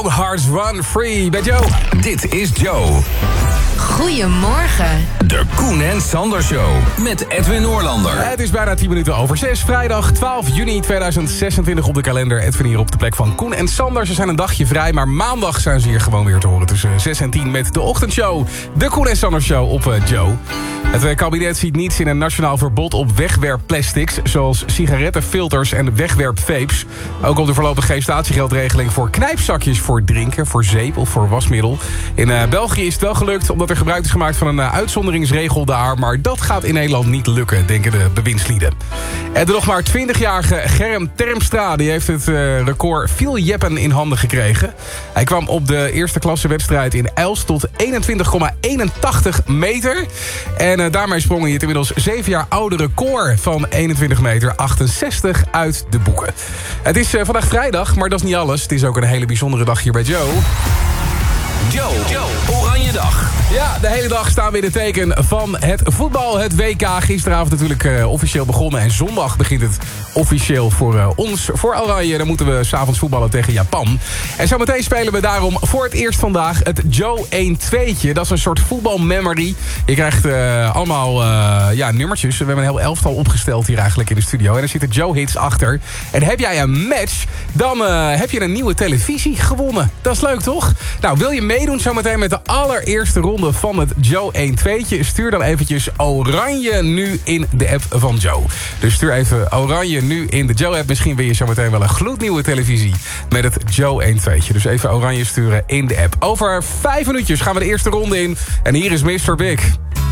Hearts Run Free bij Joe. Dit is Joe. Goedemorgen. De Koen en Sander Show met Edwin Noorlander. Het is bijna 10 minuten over 6. Vrijdag 12 juni 2026 op de kalender. Edwin hier op de plek van Koen en Sander. Ze zijn een dagje vrij, maar maandag zijn ze hier gewoon weer te horen tussen 6 en 10 met de ochtendshow. De Koen en Sander Show op Joe. Het kabinet ziet niets in een nationaal verbod op wegwerpplastics, zoals sigarettenfilters en wegwerpvapes. Ook op de voorlopig geen statiegeldregeling voor knijpzakjes voor drinken, voor zeep of voor wasmiddel. In België is het wel gelukt omdat er gebruik is gemaakt van een uitzonderingsregel daar, maar dat gaat in Nederland niet lukken, denken de bewindslieden. En de nog maar 20-jarige Germ Termstra die heeft het record viel jeppen in handen gekregen. Hij kwam op de eerste klasse wedstrijd in Elst tot 21,81 meter. En daarmee sprong hij het inmiddels 7 jaar oude record van 21 meter 68 uit de boeken. Het is vandaag vrijdag, maar dat is niet alles. Het is ook een hele bijzondere dag hier bij Joe. Joe, Oranje Dag. Ja, de hele dag staan we in het teken van het voetbal, het WK. Gisteravond natuurlijk officieel begonnen en zondag begint het officieel voor ons. Voor Oranje, dan moeten we 's avonds voetballen tegen Japan. En zometeen spelen we daarom voor het eerst vandaag het Joe 1-2'tje. Dat is een soort voetbalmemory. Je krijgt allemaal nummertjes. We hebben een heel elftal opgesteld hier eigenlijk in de studio. En er zitten Joe-hits achter. En heb jij een match, dan heb je een nieuwe televisie gewonnen. Dat is leuk, toch? Nou, wil je meedoen zometeen met de allereerste ronde van het Joe 1-2'tje? Stuur dan eventjes Oranje nu in de app van Joe. Dus stuur even Oranje nu in de Joe app. Misschien wil je zometeen wel een gloednieuwe televisie met het Joe 1-2'tje. Dus even Oranje sturen in de app. Over 5 minuutjes gaan we de eerste ronde in. En hier is Mr. Big.